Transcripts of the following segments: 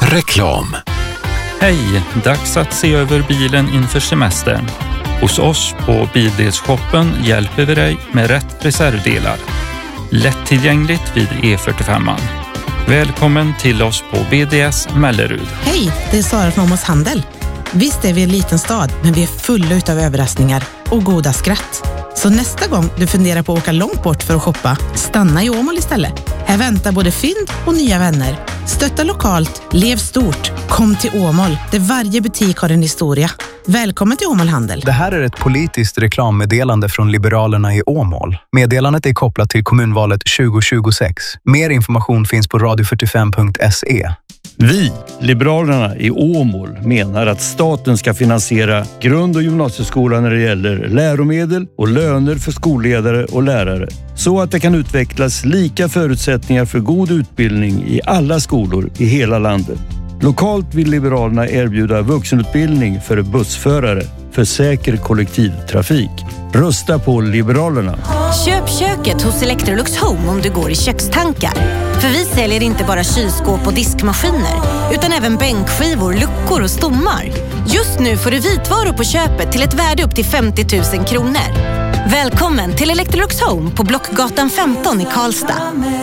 Reklam. Hej, dags att se över bilen inför semestern. Hos oss på Bildelsshoppen hjälper vi dig med rätt reservdelar. Lättillgängligt vid E45. Välkommen till oss på BDS Mellerud. Hej, det är Sara från Åmåls Handel. Visst är vi en liten stad, men vi är fulla utav överraskningar och goda skratt. Så nästa gång du funderar på att åka långt bort för att shoppa, stanna i Åmål istället. Här väntar både fynd och nya vänner. Stötta lokalt, lev stort. Kom till Åmål, där varje butik har en historia. Välkommen till Åmål Handel. Det här är ett politiskt reklammeddelande från Liberalerna i Åmål. Meddelandet är kopplat till kommunvalet 2026. Mer information finns på radio45.se. Vi, Liberalerna i Åmål, menar att staten ska finansiera grund- och gymnasieskolan när det gäller läromedel och löner för skolledare och lärare. Så att det kan utvecklas lika förutsättningar för god utbildning i alla skolor i hela landet. Lokalt vill Liberalerna erbjuda vuxenutbildning för bussförare för säker kollektivtrafik. Rösta på Liberalerna. Köp köket hos Electrolux Home om du går i kökstankar. För vi säljer inte bara kylskåp och diskmaskiner utan även bänkskivor, luckor och stommar. Just nu får du vitvaror på köpet till ett värde upp till 50 000 kronor. Välkommen till Electrolux Home på Blockgatan 15 i Karlstad.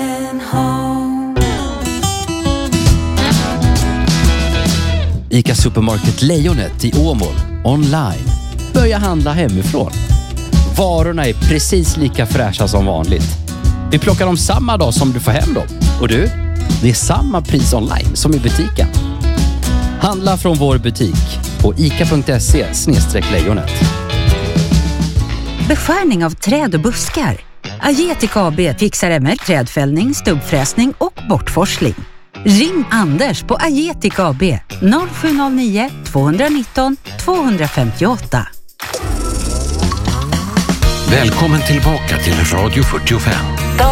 ICA Supermarket Lejonet i Åmål online. Börja handla hemifrån. Varorna är precis lika fräscha som vanligt. Vi plockar dem samma dag som du får hem dem. Och du, det är samma pris online som i butiken. Handla från vår butik på ica.se/lejonet. Beskärning av träd och buskar. Agetic AB fixar även trädfällning, stubbfräsning och bortforsling. Ring Anders på Agetic AB 0709 219 258. Välkommen tillbaka till Radio 45.